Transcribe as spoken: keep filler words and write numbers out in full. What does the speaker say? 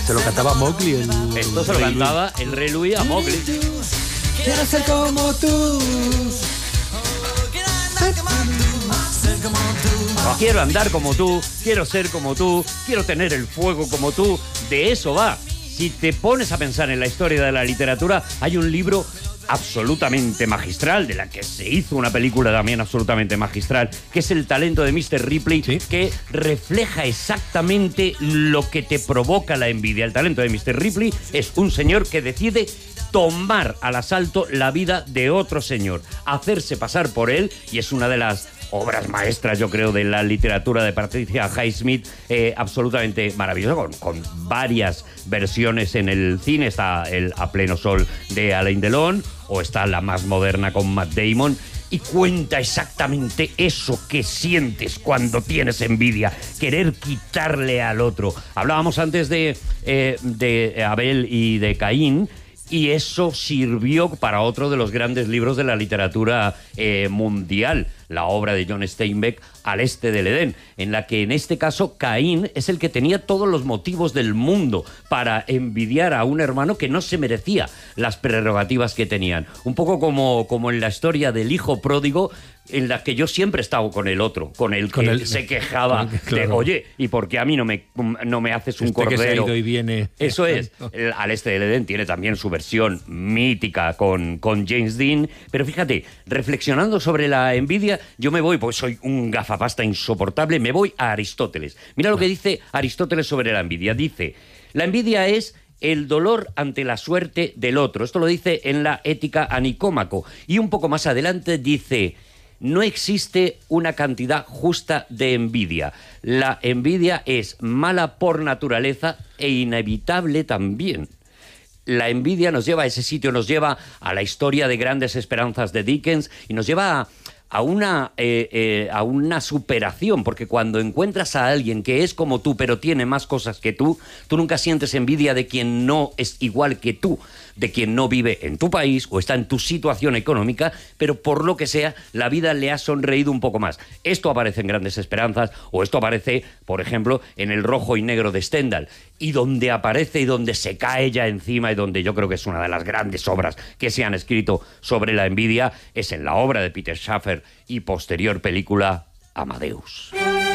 Se lo cantaba Mowgli. El... Esto se lo cantaba el Rey Louis a Mowgli. Quiero ser como tú. Quiero andar como tú, quiero ser como tú, quiero tener el fuego como tú. De eso va. Si te pones a pensar en la historia de la literatura, hay un libro absolutamente magistral, de la que se hizo una película también absolutamente magistral, que es El talento de mister Ripley, ¿sí? Que refleja exactamente lo que te provoca la envidia. El talento de mister Ripley es un señor que decide tomar al asalto la vida de otro señor, hacerse pasar por él, y es una de las obras maestras, yo creo, de la literatura de Patricia Highsmith, eh, absolutamente maravillosa, con, con varias versiones en el cine. Está el A pleno sol de Alain Delon, o está la más moderna con Matt Damon, y cuenta exactamente eso que sientes cuando tienes envidia, querer quitarle al otro. Hablábamos antes de, eh, de Abel y de Caín, y eso sirvió para otro de los grandes libros de la literatura eh, mundial, la obra de John Steinbeck, Al este del Edén, en la que en este caso Caín es el que tenía todos los motivos del mundo para envidiar a un hermano que no se merecía las prerrogativas que tenían. Un poco como, como en la historia del hijo pródigo, en la que yo siempre he estado con el otro, con el que con el, se quejaba el, claro. de, oye, ¿y por qué a mí no me, no me haces un este cordero? Que se ha ido y viene. Eso es. El, Al este del Edén tiene también su versión mítica con, con James Dean, pero fíjate, reflexionando sobre la envidia, yo me voy, pues soy un gafapasta insoportable, me voy a Aristóteles. Mira lo que dice Aristóteles sobre la envidia. Dice, la envidia es el dolor ante la suerte del otro. Esto lo dice en la Ética a Nicómaco. Y un poco más adelante dice, no existe una cantidad justa de envidia. La envidia es mala por naturaleza e inevitable también. La envidia nos lleva a ese sitio, nos lleva a la historia de Grandes Esperanzas de Dickens y nos lleva a, a, una, eh, eh, a una superación, porque cuando encuentras a alguien que es como tú pero tiene más cosas que tú, tú nunca sientes envidia de quien no es igual que tú, de quien no vive en tu país o está en tu situación económica, pero por lo que sea, la vida le ha sonreído un poco más. Esto aparece en Grandes Esperanzas, o esto aparece, por ejemplo, en El rojo y negro de Stendhal. Y donde aparece y donde se cae ya encima, y donde yo creo que es una de las grandes obras que se han escrito sobre la envidia, es en la obra de Peter Shaffer y posterior película Amadeus.